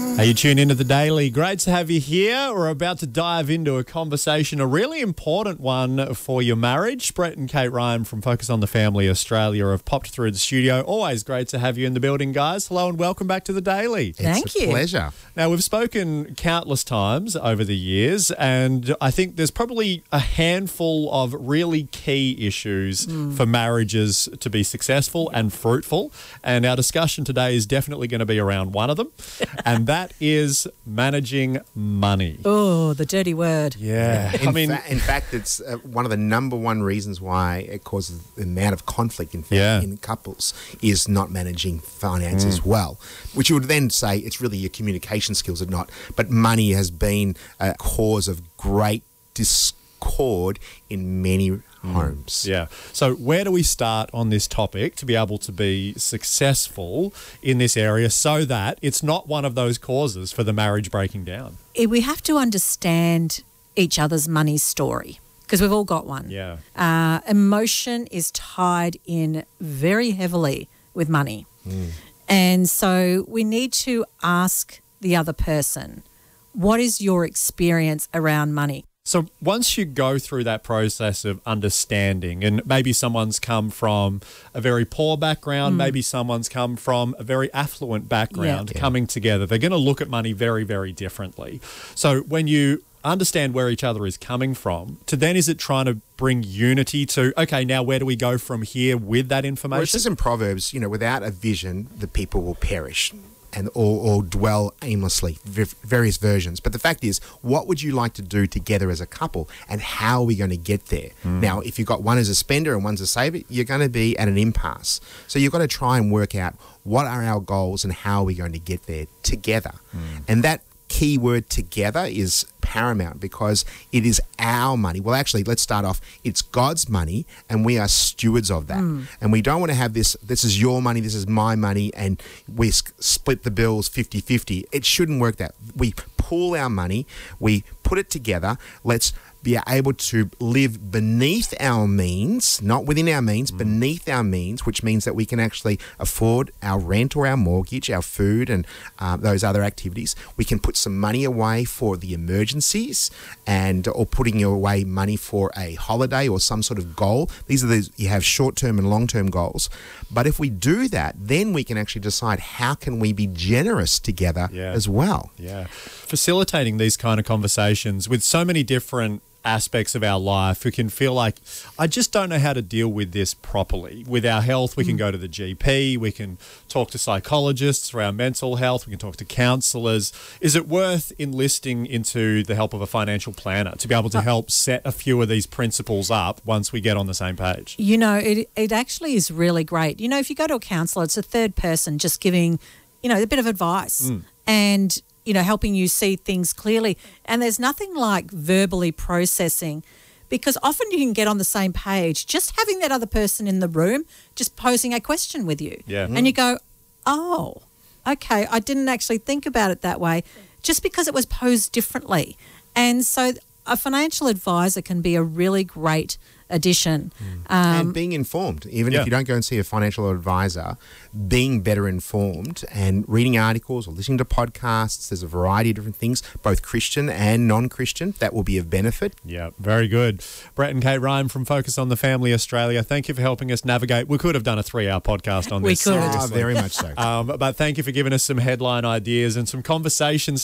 Hey, you tune into The Daily. Great to have you here. We're about to dive into a conversation, a really important one for your marriage. Brett and Kate Ryan from Focus on the Family Australia have popped through the studio. Always great to have you in the building, guys. Hello and welcome back to The Daily. Thank you. Pleasure. Now, we've spoken countless times over the years, and I think there's probably a handful of really key issues for marriages to be successful and fruitful. And our discussion today is definitely going to be around one of them, and that is managing money. Oh, the dirty word. Yeah. In fact, it's one of the number one reasons why it causes the amount of conflict in couples is not managing finances well, which you would then say it's really your communication skills are not. But money has been a cause of great discord in many homes. Yeah. So where do we start on this topic to be able to be successful in this area so that it's not one of those causes for the marriage breaking down? We have to understand each other's money story because we've all got one. Yeah. Emotion is tied in very heavily with money. And so we need to ask the other person, what is your experience around money? So once you go through that process of understanding, and maybe someone's come from a very poor background, maybe someone's come from a very affluent background, coming together, they're going to look at money very, very differently. So when you understand where each other is coming from, to then is it trying to bring unity to, okay, now where do we go from here with that information? Well, it says in Proverbs, without a vision, the people will perish and or dwell aimlessly, various versions. But the fact is, what would you like to do together as a couple, and how are we going to get there? Now, if you've got one as a spender and one's a saver, you're going to be at an impasse. So you've got to try and work out what are our goals and how are we going to get there together. And that key word together is paramount because it is our money. Well, actually, let's start off. It's God's money and we are stewards of that. And we don't want to have this is your money, this is my money, and we split the bills 50-50. It shouldn't work that. We pool our money, we put it together. Let's be able to live beneath our means, not within our means, beneath our means, which means that we can actually afford our rent or our mortgage, our food, and those other activities. We can put some money away for the emergencies or putting away money for a holiday or some sort of goal. These are you have short-term and long-term goals. But if we do that, then we can actually decide how can we be generous together as well. Yeah. Facilitating these kind of conversations with so many different aspects of our life, we can feel like, I just don't know how to deal with this properly. With our health, we can go to the GP, we can talk to psychologists for our mental health, we can talk to counsellors. Is it worth enlisting into the help of a financial planner to be able to help set a few of these principles up once we get on the same page? It actually is really great. If you go to a counsellor, it's a third person just giving, a bit of advice and helping you see things clearly. And there's nothing like verbally processing, because often you can get on the same page just having that other person in the room, just posing a question with you. Yeah. And you go, oh, okay, I didn't actually think about it that way, just because it was posed differently. And so a financial advisor can be a really great addition. And being informed, even if you don't go and see a financial advisor, being better informed and reading articles or listening to podcasts, there's a variety of different things, both Christian and non-Christian, that will be of benefit. Yeah, very good. Brett and Kate Ryan from Focus on the Family Australia, thank you for helping us navigate. We could have done a 3-hour podcast on this. We could. Very much so. But thank you for giving us some headline ideas and some conversations